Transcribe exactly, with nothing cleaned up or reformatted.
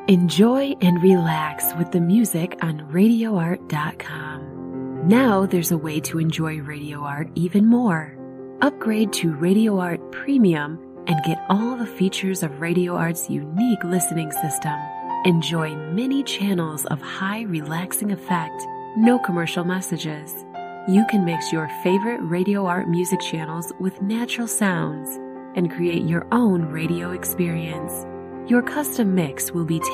Enjoy and relax with the music on radio art dot com. Now there's a way to enjoy Radio Art even more. Upgrade to Radio Art Premium and get all the features of Radio Art's unique listening system. Enjoy many channels of high relaxing effect, no commercial messages. You can mix your favorite Radio Art music channels with natural sounds and create your own radio experience. Your custom mix will be